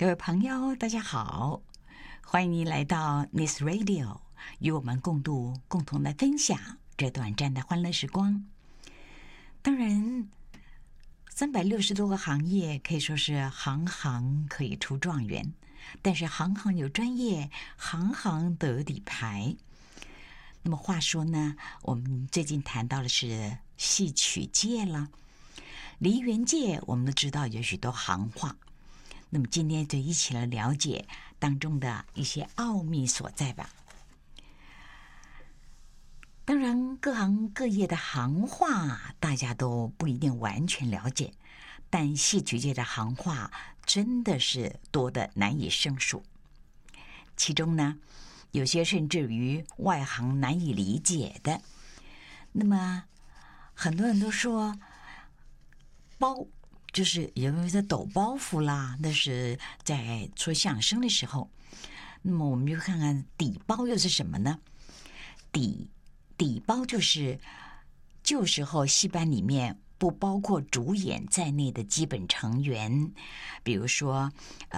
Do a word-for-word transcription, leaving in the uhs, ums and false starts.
各位朋友，大家好，欢迎您来到 Miss Radio， 与我们共度、共同来分享这短暂的欢乐时光。当然，三百六十多个行业可以说是行行可以出状元，但是行行有专业，行行都有底牌。那么话说呢，我们最近谈到的是戏曲界了，梨园界我们都知道有许多行话。那么今天就一起来了解当中的一些奥秘所在吧。当然，各行各业的行话大家都不一定完全了解，但戏曲界的行话真的是多得难以胜数。其中呢，有些甚至于外行难以理解的。那么很多人都说包就是有人在抖包袱啦，那是在说相声的时候。那么我们就看看底包又是什么呢？底底包就是旧时候戏班里面不包括主演在内的基本成员，比如说